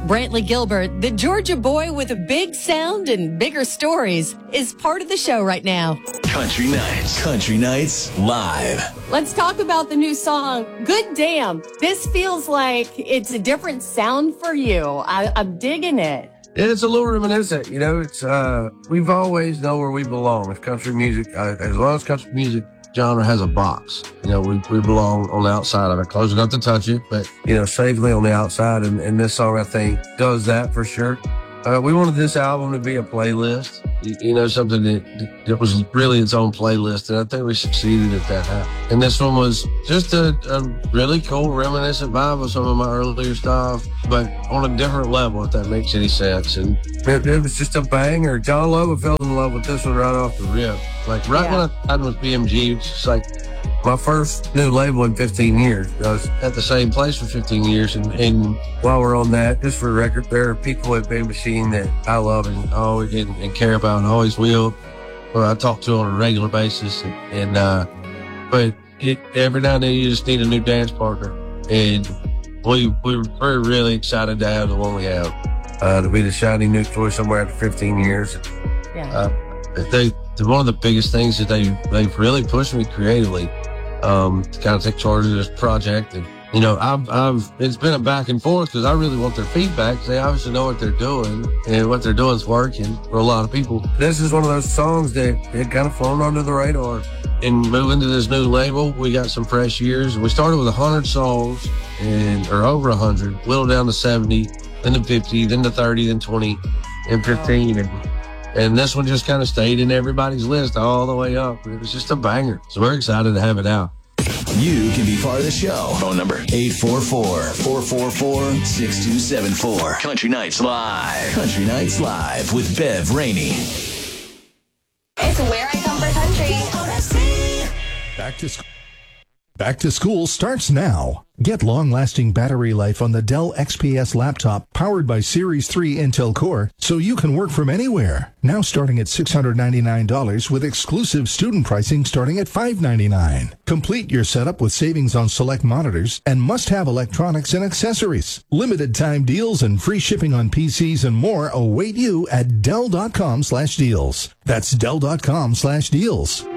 Brantley Gilbert, the Georgia boy with a big sound and bigger stories, is part of the show right now. Country Nights. Country Nights Live. Let's talk about the new song, Good Damn. This feels like it's a different sound for you. I'm digging it. It's a little reminiscent, you know. It's we've always known where we belong. If country music, as long as country music genre has a box, you know, we belong on the outside of it. Close enough to touch it, but you know, safely on the outside. And this song, I think, does that for sure. We wanted this album to be a playlist, you know, something that was really its own playlist, and I think we succeeded at that. And this one was just a really cool, reminiscent vibe of some of my earlier stuff, but on a different level, if that makes any sense. And it was just a banger. John Loba fell in love with this one right off the rip. Like, when I signed with BMG, it was just like my first new label in 15 years. I was at the same place for 15 years. And while we're on that, just for the record, there are people at Big Machine that I love and always and care about and always will, or I talk to on a regular basis. But every now and then you just need a new dance partner. And we're really excited to have the one we have. To be the shiny new toy somewhere after 15 years. Yeah. One of the biggest things that they've really pushed me creatively to kind of take charge of this project. And you know, it's been a back and forth because I really want their feedback. They obviously know what they're doing, and what they're doing is working for a lot of people. This is one of those songs that it kind of flown under the radar. And moving to this new label, we got some fresh years. We started with 100 songs, or over 100, whittled down to 70, then to 50, then to 30, then 20, and 15. And this one just kind of stayed in everybody's list all the way up. It was just a banger. So we're excited to have it out. You can be part of the show. Phone number 844-444-6274. Country Nights Live. Country Nights Live with Bev Rainey. It's where I come for country. Back to school starts now. Get long-lasting battery life on the Dell XPS laptop powered by Series 3 Intel Core so you can work from anywhere. Now starting at $699 with exclusive student pricing starting at $599. Complete your setup with savings on select monitors and must-have electronics and accessories. Limited time deals and free shipping on PCs and more await you at Dell.com/deals. That's Dell.com/deals.